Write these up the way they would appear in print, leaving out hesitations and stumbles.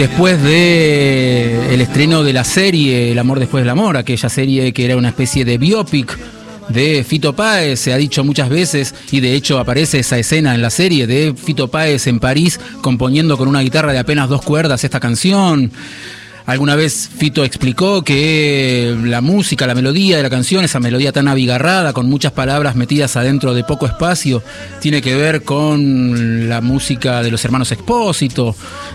Después de el estreno de la serie El amor después del amor, aquella serie que era una especie de biopic de Fito Páez, se ha dicho muchas veces, y de hecho aparece esa escena en la serie de Fito Páez en París componiendo con una guitarra de apenas 2 cuerdas esta canción. Alguna vez Fito explicó que la música, la melodía de la canción, esa melodía tan abigarrada, con muchas palabras metidas adentro de poco espacio, tiene que ver con la música de los hermanos Expósito,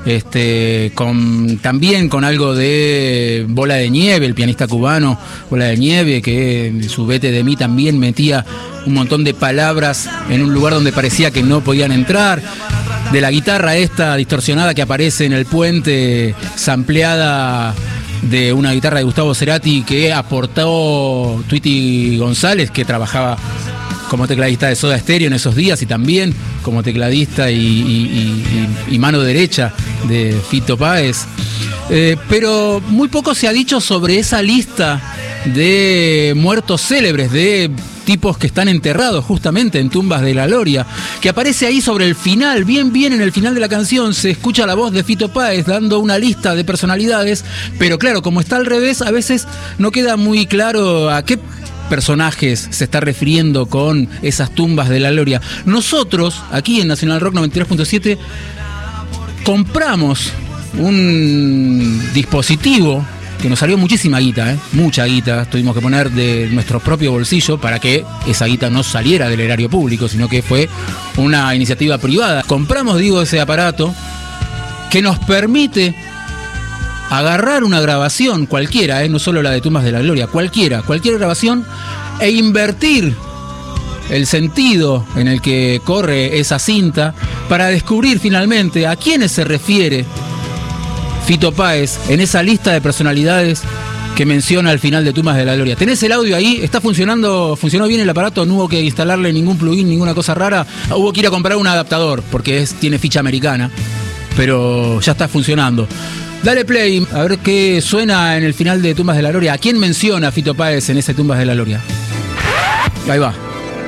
también con algo de Bola de Nieve, el pianista cubano Bola de Nieve, que en su Vete de mí también metía un montón de palabras en un lugar donde parecía que no podían entrar. De la guitarra esta distorsionada que aparece en el puente, sampleada de una guitarra de Gustavo Cerati que aportó Tweety González, que trabajaba como tecladista de Soda Stereo en esos días y también como tecladista y mano derecha de Fito Páez. Pero muy poco se ha dicho sobre esa lista de muertos célebres, de tipos que están enterrados justamente en tumbas de la Gloria, que aparece ahí sobre el final, bien en el final de la canción, se escucha la voz de Fito Páez dando una lista de personalidades, pero claro, como está al revés, a veces no queda muy claro a qué personajes se está refiriendo con esas tumbas de la Gloria. Nosotros, aquí en Nacional Rock 93.7, compramos un dispositivo que nos salió muchísima guita, mucha guita, tuvimos que poner de nuestro propio bolsillo para que esa guita no saliera del erario público, sino que fue una iniciativa privada. Compramos, ese aparato que nos permite agarrar una grabación cualquiera, no solo la de Tumbas de la Gloria, cualquier grabación, e invertir el sentido en el que corre esa cinta para descubrir finalmente a quiénes se refiere Fito Páez en esa lista de personalidades que menciona al final de Tumbas de la Gloria. ¿Tenés el audio ahí? ¿Está funcionando? ¿Funcionó bien el aparato? ¿No hubo que instalarle ningún plugin, ninguna cosa rara? Hubo que ir a comprar un adaptador porque tiene ficha americana, pero ya está funcionando. Dale play, a ver qué suena en el final de Tumbas de la Gloria. ¿A quién menciona Fito Páez en ese Tumbas de la Gloria? Ahí va.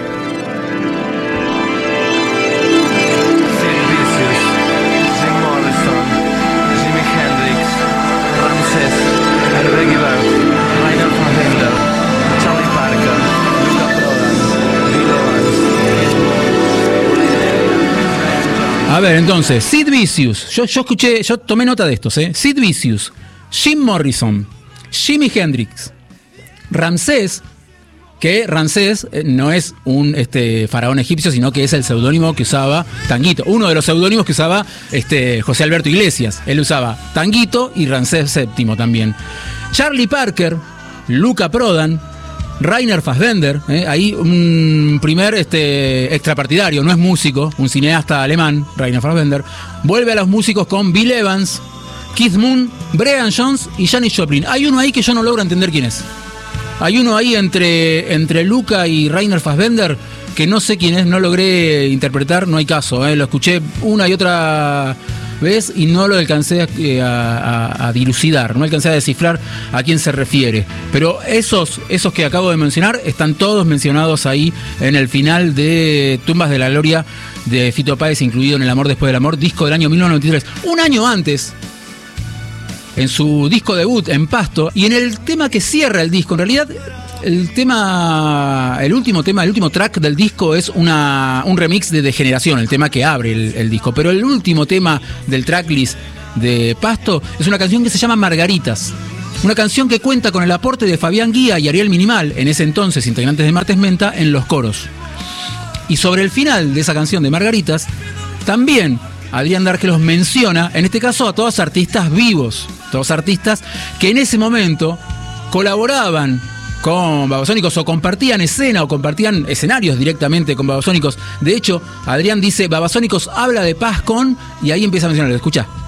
A ver, entonces, Sid Vicious, yo tomé nota de estos, Sid Vicious, Jim Morrison, Jimi Hendrix, Ramsés, que Ramsés no es un faraón egipcio, sino que es el seudónimo que usaba Tanguito, uno de los seudónimos que usaba José Alberto Iglesias. Él usaba Tanguito y Ramsés VII también. Charlie Parker, Luca Prodan, Rainer Fassbender, ahí un primer extrapartidario, no es músico, un cineasta alemán, Rainer Fassbender, vuelve a los músicos con Bill Evans, Keith Moon, Brian Jones y Janis Joplin. Hay uno ahí que yo no logro entender quién es. Hay uno ahí entre Luca y Rainer Fassbender que no sé quién es, no logré interpretar, no hay caso, lo escuché una y otra vez y no lo alcancé a dilucidar, no alcancé a descifrar a quién se refiere. Pero esos que acabo de mencionar están todos mencionados ahí en el final de Tumbas de la Gloria de Fito Páez, incluido en El amor después del amor, disco del año 1993. Un año antes, en su disco debut, En Pasto, y en el tema que cierra el disco, en realidad el último track del disco es un remix de Degeneración, el tema que abre el disco, pero el último tema del tracklist de Pasto es una canción que se llama Margaritas, una canción que cuenta con el aporte de Fabián Guía y Ariel Minimal, en ese entonces integrantes de Martes Menta, en los coros. Y sobre el final de esa canción de Margaritas, también Adrián Dárgelos menciona, en este caso, a todos artistas vivos, todos artistas que en ese momento colaboraban con Babasónicos o compartían escena o compartían escenarios directamente con Babasónicos. De hecho, Adrián dice, Babasónicos habla de paz con, y ahí empieza a mencionarlo, escuchá.